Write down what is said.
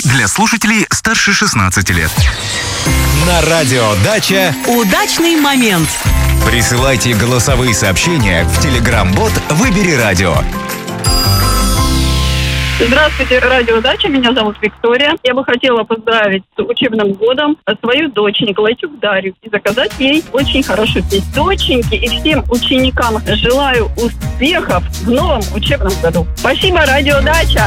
Для слушателей старше 16 лет. На радио «Дача» удачный момент. Присылайте голосовые сообщения в Telegram-бот «Выбери радио». Здравствуйте, радио «Дача», меня зовут Виктория. Я бы хотела поздравить с учебным годом свою дочь Николайчук Дарью и заказать ей очень хорошую песню. Доченьки и всем ученикам желаю успехов в новом учебном году. Спасибо, радио «Дача».